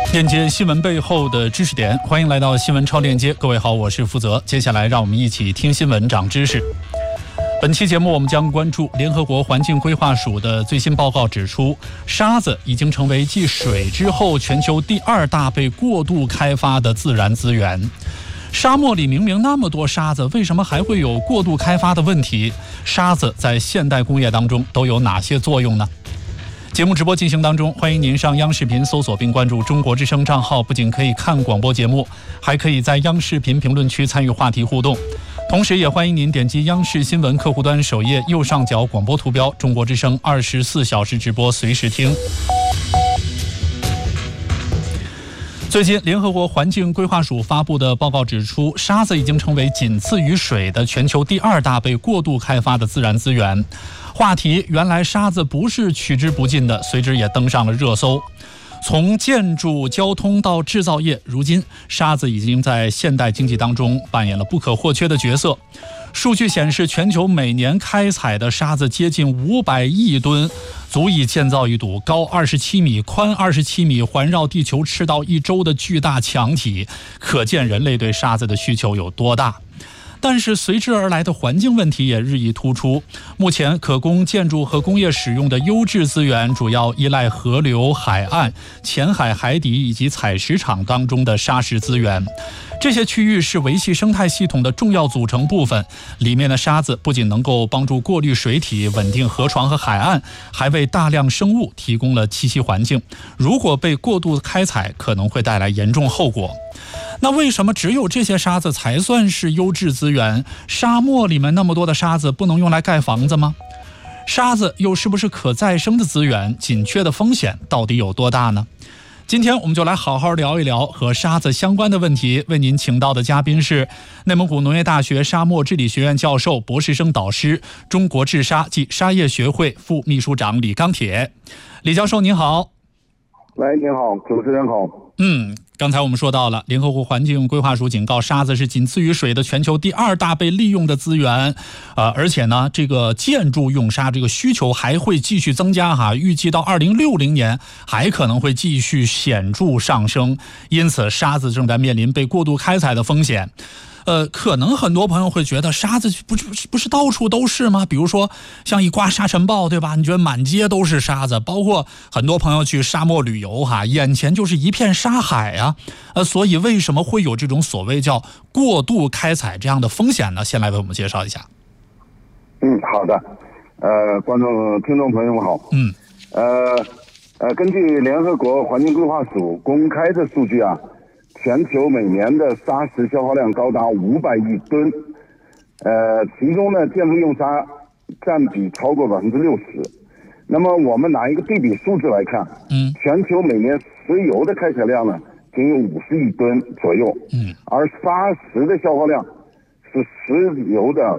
链接新闻背后的知识点，欢迎来到新闻超链接。各位好，我是负责。接下来让我们一起听新闻长知识。本期节目我们将关注联合国环境规划署的最新报告指出，沙子已经成为继水之后全球第2大被过度开发的自然资源。沙漠里明明那么多沙子，为什么还会有过度开发的问题？沙子在现代工业当中都有哪些作用呢？节目直播进行当中，欢迎您上央视频搜索并关注中国之声账号，不仅可以看广播节目，还可以在央视频评论区参与话题互动。同时也欢迎您点击央视新闻客户端首页右上角广播图标，中国之声24小时直播，随时听。最近，联合国环境规划署发布的报告指出，沙子已经成为仅次于水的全球第2大被过度开发的自然资源。话题原来沙子不是取之不尽的，随之也登上了热搜。从建筑、交通到制造业，如今沙子已经在现代经济当中扮演了不可或缺的角色。数据显示，全球每年开采的沙子接近500亿吨，足以建造一堵高27米、宽27米、环绕地球赤道1周的巨大墙体，可见人类对沙子的需求有多大。但是随之而来的环境问题也日益突出。目前可供建筑和工业使用的优质资源主要依赖河流、海岸、浅海、海底以及采石场当中的沙石资源。这些区域是维系生态系统的重要组成部分，里面的沙子不仅能够帮助过滤水体、稳定河床和海岸，还为大量生物提供了栖息环境。如果被过度开采，可能会带来严重后果。那为什么只有这些沙子才算是优质资源？沙漠里面那么多的沙子不能用来盖房子吗？沙子又是不是可再生的资源？紧缺的风险到底有多大呢？今天我们就来好好聊一聊和沙子相关的问题。为您请到的嘉宾是内蒙古农业大学沙漠治理学院教授、博士生导师、中国治沙暨沙业学会副秘书长李钢铁。李教授您好。 喂，您好，主持人好。 刚才我们说到了，联合国环境规划署警告，沙子是仅次于水的全球第2大被利用的资源，而且呢，这个建筑用沙这个需求还会继续增加哈，预计到2060年还可能会继续显著上升，因此沙子正在面临被过度开采的风险。可能很多朋友会觉得沙子不是到处都是吗？比如说像一刮沙尘暴，对吧？你觉得满街都是沙子，包括很多朋友去沙漠旅游哈，眼前就是一片沙海啊。所以为什么会有这种所谓叫过度开采这样的风险呢？先来为我们介绍一下。 好的。听众朋友们好。根据联合国环境规划署公开的数据啊，全球每年的沙石消耗量高达500亿吨，其中呢，建筑用沙占比超过60%。那么我们拿一个对比数字来看，全球每年石油的开采量呢，仅有50亿吨左右，而沙石的消耗量是石油的